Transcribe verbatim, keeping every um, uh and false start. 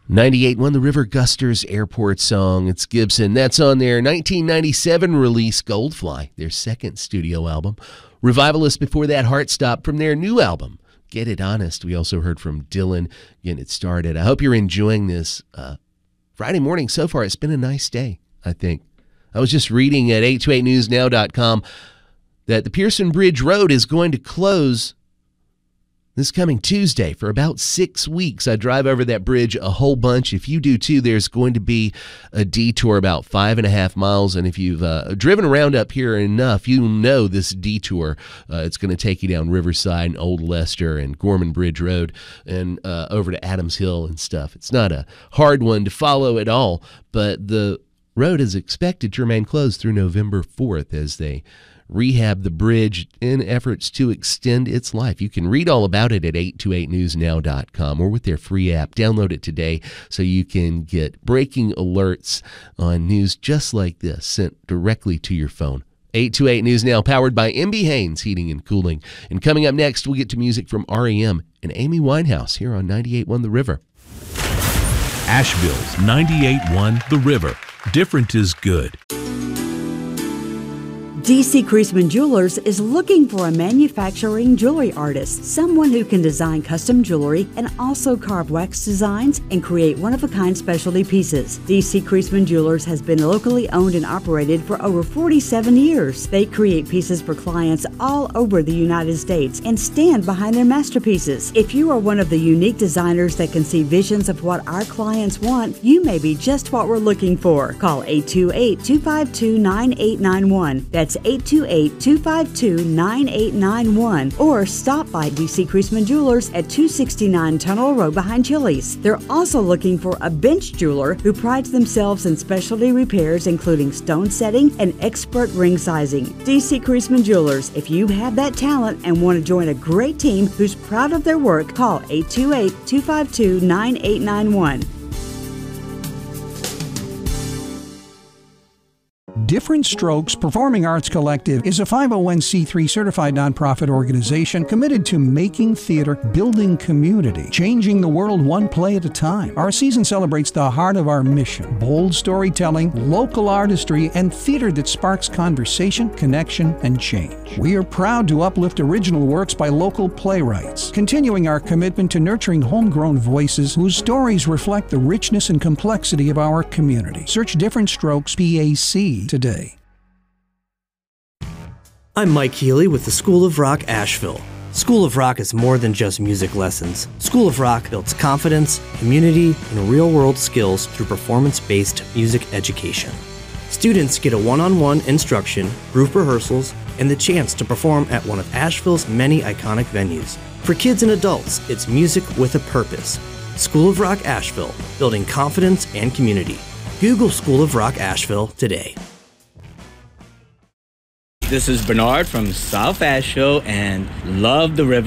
ninety-eight point one The River Gusters Airport song. It's Gibson. That's on their nineteen ninety-seven release, Goldfly, their second studio album. Revivalist before that, Heartstop, from their new album, Get It Honest. We also heard from Dylan getting it started. I hope you're enjoying this uh, Friday morning so far. It's been a nice day, I think. I was just reading at eight twenty-eight news now dot com that the Pearson Bridge Road is going to close this coming Tuesday for about six weeks. I drive over that bridge a whole bunch. If you do too, there's going to be a detour about five and a half miles. And if you've uh, driven around up here enough, you know this detour. Uh, it's going to take you down Riverside and Old Leicester and Gorman Bridge Road and uh, over to Adams Hill and stuff. It's not a hard one to follow at all, but the road is expected to remain closed through November fourth as they rehab the bridge in efforts to extend its life. You can read all about it at eight twenty-eight news now dot com or with their free app. Download it today so you can get breaking alerts on news just like this sent directly to your phone. eight twenty-eight News Now, powered by M B Haynes Heating and Cooling. And coming up next, we'll get to music from R E M and Amy Winehouse here on ninety-eight point one The River. Asheville's ninety-eight point one The River. Different is good. D C. Creasman Jewelers is looking for a manufacturing jewelry artist, someone who can design custom jewelry and also carve wax designs and create one-of-a-kind specialty pieces. D C. Creasman Jewelers has been locally owned and operated for over forty-seven years. They create pieces for clients all over the United States and stand behind their masterpieces. If you are one of the unique designers that can see visions of what our clients want, you may be just what we're looking for. Call eight two eight, two five two, nine eight nine one. That's eight two eight, two five two, nine eight nine one, or stop by D C. Creasman Jewelers at two sixty-nine Tunnel Road behind Chili's. They're also looking for a bench jeweler who prides themselves in specialty repairs including stone setting and expert ring sizing. D C. Creasman Jewelers, if you have that talent and want to join a great team who's proud of their work, call eight two eight, two five two, nine eight nine one. Different Strokes Performing Arts Collective is a five oh one c three certified nonprofit organization committed to making theater, building community, changing the world one play at a time. Our season celebrates the heart of our mission: bold storytelling, local artistry, and theater that sparks conversation, connection, and change. We are proud to uplift original works by local playwrights, continuing our commitment to nurturing homegrown voices whose stories reflect the richness and complexity of our community. Search Different Strokes P A C today. I'm Mike Healy with the School of Rock Asheville. School of Rock is more than just music lessons. School of Rock builds confidence, community, and real-world skills through performance-based music education. Students get a one-on-one instruction, group rehearsals, and the chance to perform at one of Asheville's many iconic venues. For kids and adults, it's music with a purpose. School of Rock Asheville, building confidence and community. Google School of Rock Asheville today. This is Bernard from South Asheville and love the river.